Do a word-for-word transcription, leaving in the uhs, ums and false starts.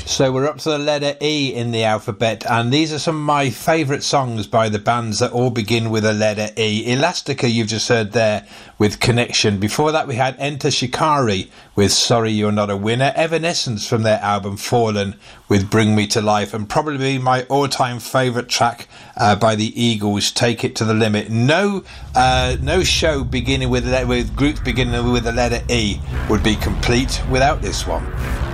So we're up to the letter E in the alphabet, and these are some of my favourite songs by the bands that all begin with a letter E. Elastica, you've just heard there with Connection. Before that we had Enter Shikari with Sorry You're Not a Winner. Evanescence from their album Fallen with Bring Me to Life, and probably my all-time favourite track uh, by the Eagles, Take It to the Limit. No uh, no show beginning with, with groups beginning with the letter E would be complete without this one.